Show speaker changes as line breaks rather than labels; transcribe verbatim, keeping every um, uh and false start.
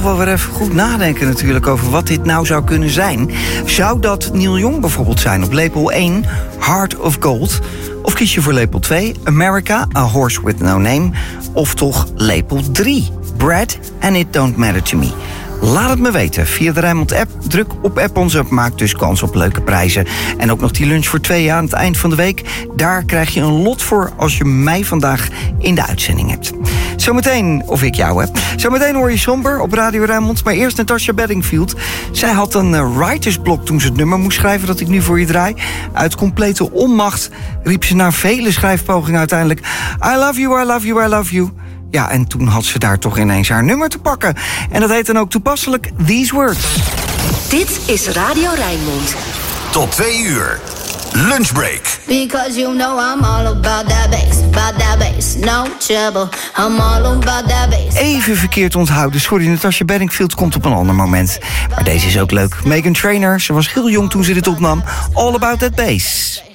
toch wel weer even goed nadenken natuurlijk over wat dit nou zou kunnen zijn. Zou dat Neil Young bijvoorbeeld zijn op lepel één, Heart of Gold? Of kies je voor lepel twee, America, A Horse With No Name? Of toch lepel drie, Brad and It Don't Matter To Me? Laat het me weten via de Rijnmond app. Druk op app ons up, maak dus kans op leuke prijzen. En ook nog die lunch voor twee aan het eind van de week. Daar krijg je een lot voor als je mij vandaag in de uitzending hebt. Zometeen, of ik jou heb. Zometeen hoor je Somber op Radio Rijnmond. Maar eerst Natasha Bedingfield. Zij had een uh, writersblok toen ze het nummer moest schrijven dat ik nu voor je draai. Uit complete onmacht riep ze na vele schrijfpogingen uiteindelijk: I love you, I love you, I love you. Ja, en toen had ze daar toch ineens haar nummer te pakken. En dat heet dan ook toepasselijk These Words.
Dit is Radio Rijnmond.
Tot twee uur. Lunchbreak.
Because you know I'm all about that bass, about that bass, no trouble. I'm all about that bass.
Even verkeerd onthouden. Sorry, Natasha Bedingfield komt op een ander moment. Maar deze is ook leuk. Meghan Trainor, ze was heel jong toen ze dit opnam. All About That Bass.